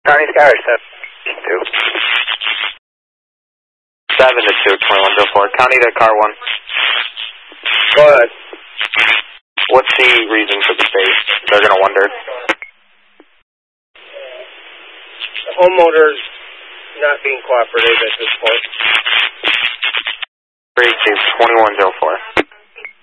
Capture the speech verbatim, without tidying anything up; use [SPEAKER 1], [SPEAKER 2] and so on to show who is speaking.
[SPEAKER 1] County Sky seven two.
[SPEAKER 2] seven to two, twenty-one oh four. County to car one.
[SPEAKER 1] Go ahead.
[SPEAKER 2] What's the reason for the stay? They're going to wonder.
[SPEAKER 1] The homeowner's not being cooperative at this point.
[SPEAKER 2] three two, twenty-one oh four.